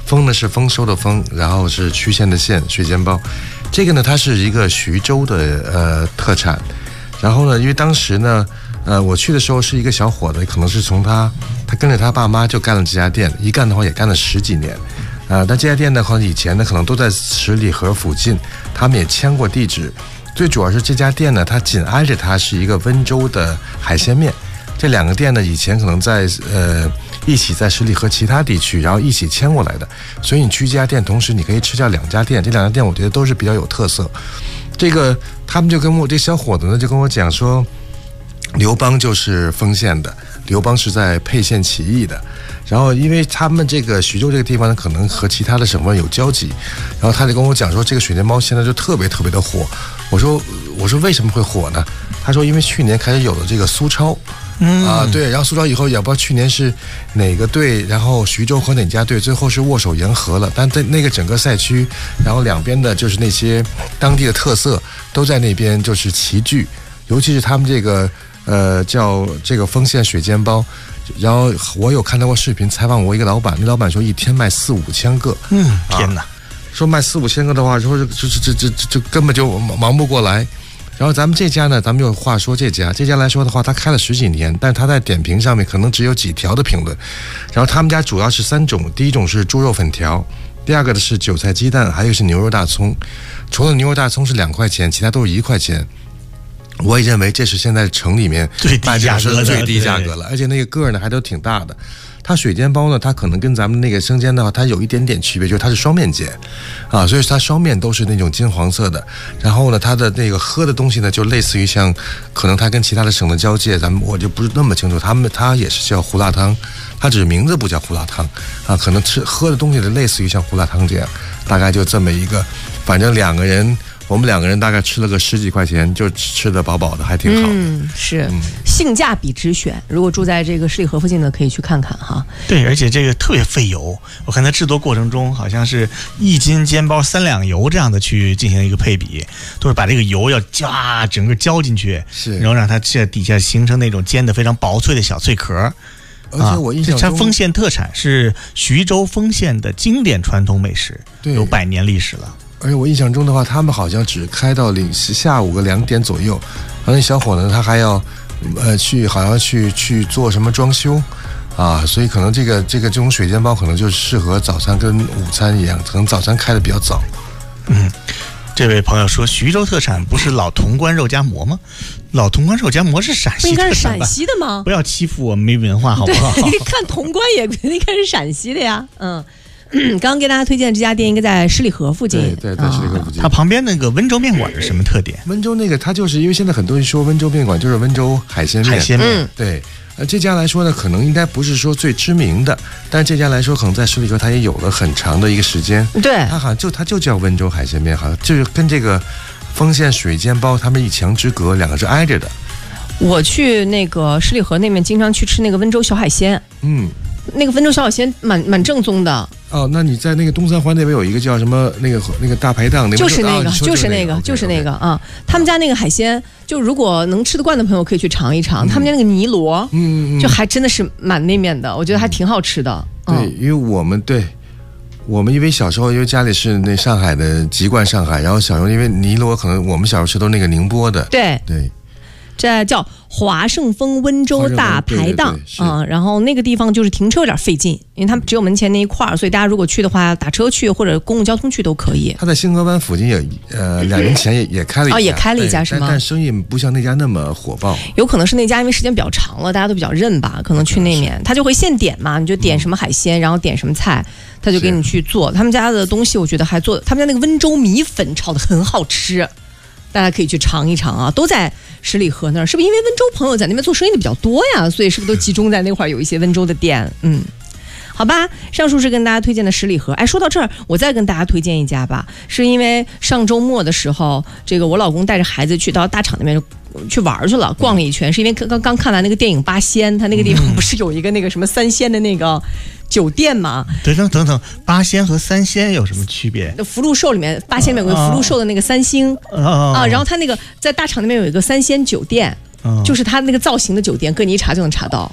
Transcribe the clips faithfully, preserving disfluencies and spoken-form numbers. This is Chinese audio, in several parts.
丰呢是丰收的丰，然后是区县的县，水煎包。这个呢，它是一个徐州的呃特产。然后呢，因为当时呢，呃，我去的时候是一个小伙子，可能是从他他跟着他爸妈就干了这家店，一干的话也干了十几年。呃，但这家店呢，好像以前呢可能都在十里河附近，他们也迁过地址。最主要是这家店呢，它紧挨着它是一个温州的海鲜面。这两个店呢，以前可能在呃一起在十里河其他地区，然后一起迁过来的，所以你去这家店，同时你可以吃掉两家店，这两家店我觉得都是比较有特色。这个他们就跟我这小伙子呢就跟我讲说，刘邦就是丰县的，刘邦是在沛县起义的，然后因为他们这个徐州这个地方呢，可能和其他的省份有交集，然后他就跟我讲说，这个水煎包现在就特别特别的火。我说我说为什么会火呢？他说因为去年开始有了这个苏超。嗯啊，对，然后苏超以后也不知道去年是哪个队，然后徐州和哪家队最后是握手言和了，但在那个整个赛区，然后两边的就是那些当地的特色都在那边就是齐聚，尤其是他们这个呃叫这个丰县水煎包，然后我有看到过视频采访过一个老板，那老板说一天卖四五千个， 嗯，天哪， 啊、说卖四五千个的话，说这这这这这这根本就忙不过来。然后咱们这家呢，咱们有话说这家，这家来说的话，他开了十几年，但是他在点评上面可能只有几条的评论。然后他们家主要是三种，第一种是猪肉粉条，第二个的是韭菜鸡蛋，还有是牛肉大葱。除了牛肉大葱是两块钱，其他都是一块钱。我也认为这是现在城里面最低价格的最低价格了，而且那个个儿呢还都挺大的。它水煎包呢，它可能跟咱们那个生煎的话，它有一点点区别，就是它是双面煎，啊，所以它双面都是那种金黄色的。然后呢，它的那个喝的东西呢，就类似于像，可能它跟其他的省的交界，咱们我就不是那么清楚。他们它也是叫胡辣汤，它只是名字不叫胡辣汤，啊，可能吃喝的东西的类似于像胡辣汤这样，大概就这么一个，反正两个人。我们两个人大概吃了个十几块钱，就吃得饱饱的，还挺好的。 嗯，是、嗯、性价比之选。如果住在这个十里河附近的，可以去看看哈。 对，而且这个特别费油。我看它制作过程中，好像是一斤煎包三两油这样的去进行一个配比，都是把这个油要加整个浇进去， 是， 然后让它这底下形成那种煎的非常薄脆的小脆壳。 而且我印象中， 它丰县特产是徐州丰县的经典传统美食，有百年历史了。 而且我印象中的话，他们好像只开到零下午个两点左右，然后那小伙子他还要，呃，去好像去去做什么装修，啊，所以可能这个这个这种水煎包可能就适合早餐跟午餐一样，可能早餐开的比较早。 嗯，这位朋友说，徐州特产不是老潼关肉夹馍吗？老潼关肉夹馍是陕西特产吧？ 不应该是陕西的吗？ 不要欺负我们没文化好不好？ 对，看潼关也应该是陕西的呀，嗯。刚刚给大家推荐的这家店应该在十里河附近， 对对，在十里河附近。 它旁边那个温州面馆是什么特点？ 温州那个，它就是因为现在很多人说温州面馆就是温州海鲜面， 海鲜面，嗯、 对。呃，这家来说呢，可能应该不是说最知名的，但是这家来说，可能在十里河它也有了很长的一个时间。 对， 它好像就它就叫温州海鲜面，好像就是跟这个丰县水煎包它们一墙之隔，两个是挨着的。 我去那个十里河那边，经常去吃那个温州小海鲜，嗯。那个温州小海鲜蛮蛮正宗的哦。那你在那个东三环那边有一个叫什么那个那个大排档，那就是那个、 啊、 就是那个就是那个啊。他们家那个海鲜，就如果能吃得惯的朋友可以去尝一尝。嗯、他们家那个泥螺，嗯嗯，就还真的是蛮那面的，我觉得还挺好吃的。 对， 嗯、 因为我们对。我们因为小时候因为家里是那上海的，籍贯上海，然后小时候因为泥螺可能我们小时候吃都那个宁波的， 对对。 这叫华盛丰温州大排档啊、嗯，然后那个地方就是停车有点费劲，因为他们只有门前那一块儿，所以大家如果去的话，打车去或者公共交通去都可以。 他在星河湾附近也呃两年前也也开了一家， 哦，也开了一家是吗？ 但, 但生意不像那家那么火爆。 有可能是那家因为时间比较长了，大家都比较认吧，可能去那面他就会现点嘛，你就点什么海鲜，嗯、然后点什么菜，他就给你去做。他们家的东西我觉得还做，他们家那个温州米粉炒得很好吃。大家可以去尝一尝啊，都在十里河那儿，是不是因为温州朋友在那边做生意的比较多呀？所以是不是都集中在那块儿有一些温州的店？嗯，好吧，上述是跟大家推荐的十里河。哎，说到这儿，我再跟大家推荐一家吧，是因为上周末的时候，这个我老公带着孩子去到大厂那边去玩去了，逛了一圈，是因为刚刚看完那个电影《八仙》，他那个地方不是有一个那个什么三仙的那个酒店嘛？ 等等等等，八仙和三仙有什么区别？ 福禄寿里面，八仙里面有个福禄寿的那个三星、哦、啊，然后他那个在大厂那边有一个三仙酒店，哦、就是他那个造型的酒店，搁你一查就能查到。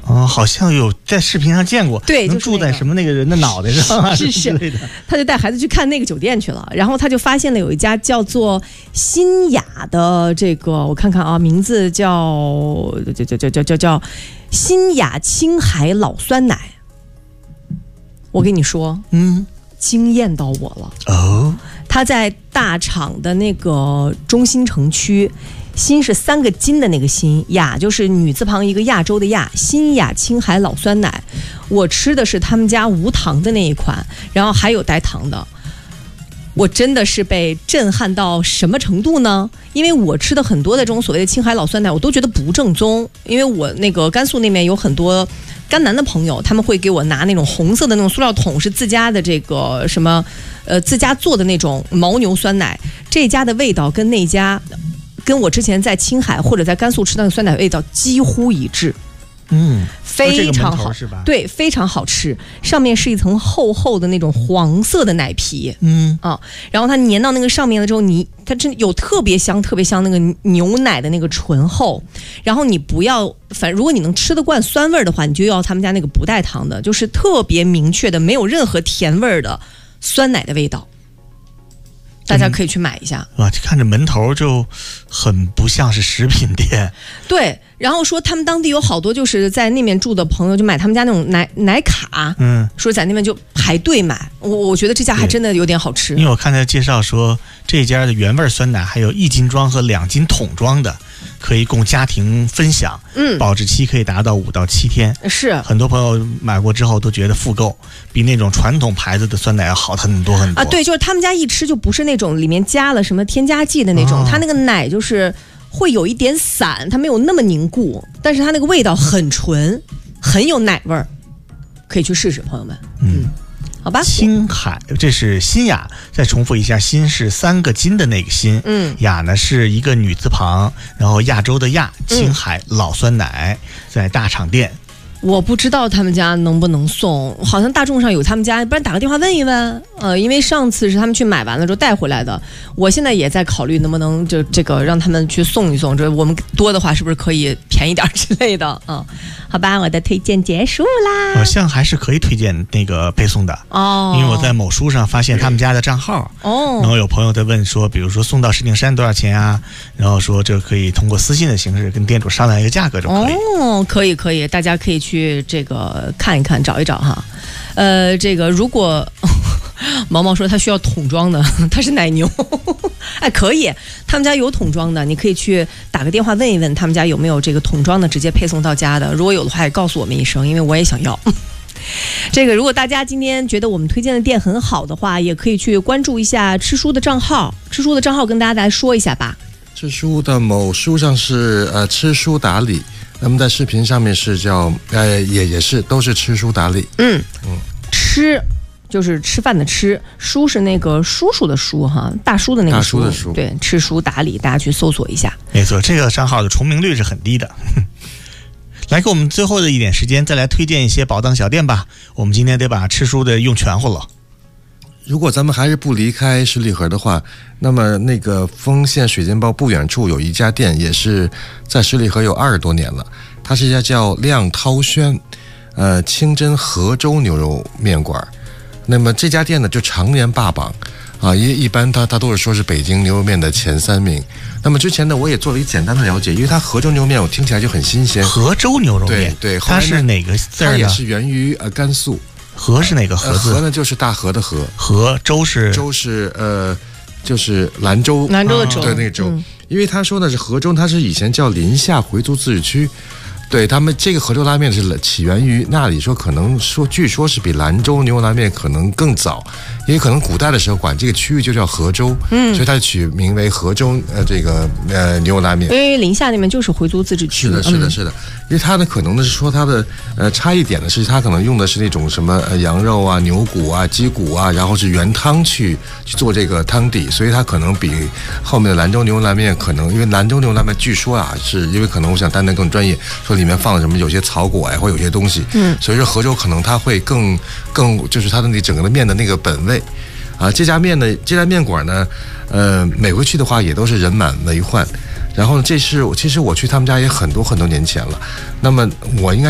哦，好像有在视频上见过， 对， 能就是那个住在什么那个人的脑袋上啊， 是是之类的。 他就带孩子去看那个酒店去了，然后他就发现了有一家叫做新雅的这个，我看看啊，名字叫叫叫叫叫叫叫新雅青海老酸奶。我跟你说， 嗯， 惊艳到我了哦。 他在大厂的那个中心城区。新是三个金的那个新，雅就是女字旁一个亚洲的亚，新雅青海老酸奶。我吃的是他们家无糖的那一款，然后还有带糖的。我真的是被震撼到什么程度呢？因为我吃的很多的这种所谓的青海老酸奶，我都觉得不正宗。因为我那个甘肃那边有很多甘南的朋友，他们会给我拿那种红色的那种塑料桶，是自家的这个什么呃自家做的那种牦牛酸奶，这家的味道跟那家。跟我之前在青海或者在甘肃吃那个酸奶味道几乎一致， 嗯， 非常好， 是吧？ 对，非常好吃。上面是一层厚厚的那种黄色的奶皮， 嗯啊，然后它粘到那个上面了之后，你它真有特别香、特别香那个牛奶的那个醇厚。然后你不要，反正如果你能吃得惯酸味的话，你就要他们家那个不带糖的，就是特别明确的，没有任何甜味的酸奶的味道。大家可以去买一下， 哇！看着门头就很不像是食品店。 对，然后说他们当地有好多就是在那边住的朋友，就买他们家那种奶奶卡， 嗯， 说在那边就排队买。我我觉得这家还真的有点好吃， 因为我看他介绍说这家的原味酸奶还有一斤装和两斤桶装的，可以供家庭分享， 嗯， 保质期可以达到五到七天。 是很多朋友买过之后都觉得复购，比那种传统牌子的酸奶要好很多很多啊。对，就是他们家一吃就不是那种里面加了什么添加剂的那种，哦、它那个奶就是会有一点散，它没有那么凝固，但是它那个味道很纯，很有奶味儿，可以去试试，朋友们。嗯。嗯好吧， 青海这是新雅，再重复一下，新是三个金的那个新， 嗯， 雅呢是一个女字旁，然后亚洲的亚，青海老酸奶，嗯、在大厂店。 我不知道他们家能不能送，好像大众上有他们家，不然打个电话问一问。呃，因为上次是他们去买完了之后带回来的，我现在也在考虑能不能就这个让他们去送一送，这我们多的话是不是可以便宜点之类的？嗯，好吧，我的推荐结束啦。 好像还是可以推荐那个配送的哦， 因为我在某书上发现他们家的账号哦， 然后有朋友在问说，比如说送到石景山多少钱啊？然后说这可以通过私信的形式跟店主商量一个价格就可以。 哦，可以可以，大家可以去。去这个看一看，找一找哈。呃，这个如果毛毛说他需要桶装的，他是奶牛，哎，可以，他们家有桶装的，你可以去打个电话问一问他们家有没有这个桶装的，直接配送到家的。如果有的话，也告诉我们一声，因为我也想要。这个如果大家今天觉得我们推荐的店很好的话，也可以去关注一下吃书的账号。吃书的账号跟大家来说一下吧。 吃书的某书上是呃吃书达理。那么在视频上面是叫呃也也是都是吃书达理， 嗯嗯，吃就是吃饭的吃，书是那个叔叔的书哈，大叔的那个书，大叔的书， 对，吃书达理，大家去搜索一下。 没错，这个账号的重名率是很低的。来给我们最后的一点时间，再来推荐一些宝藏小店吧。我们今天得把吃书的用全乎了。 如果咱们还是不离开十里河的话，那么那个丰县水煎包不远处有一家店，也是在十里河有二十多年了。它是一家叫亮涛轩，呃，清真河州牛肉面馆。那么这家店呢，就常年霸榜啊，一一般它它都是说是北京牛肉面的前三名。那么之前呢，我也做了一简单的了解，因为它河州牛肉面我听起来就很新鲜。 河州牛肉面， 对对， 它是哪个字呢？ 它也是源于呃甘肃。 河是哪个河字？ 河呢就是大河的河， 河州是州是呃就是兰州， 兰州的州， 对那个州。 嗯、 因为他说的是河州，它是以前叫临夏回族自治区。对他们这个河州拉面是起源于那里，说可能说据说是比兰州牛肉拉面可能更早，因为可能古代的时候管这个区域就叫河州， 嗯， 所以它取名为河州呃这个呃牛肉拉面。 因为临夏那边就是回族自治区， 是的，是的，是的。嗯、因为它呢可能呢是说它的呃差异点呢是它可能用的是那种什么呃羊肉啊、牛骨啊、鸡骨啊，然后是原汤去去做这个汤底，所以它可能比后面的兰州牛肉拉面可能，因为兰州牛肉拉面据说啊是因为可能我想丹丹更专业说。里面放了什么？有些草果呀，或有些东西， 嗯， 所以说河州可能它会更更就是它的那整个的面的那个本味，啊，这家面呢，这家面馆呢，呃，每回去的话也都是人满为患。然后呢，这是其实我去他们家也很多很多年前了，那么我应该是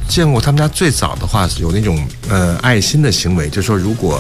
见过他们家最早的话有那种呃爱心的行为，就是说如果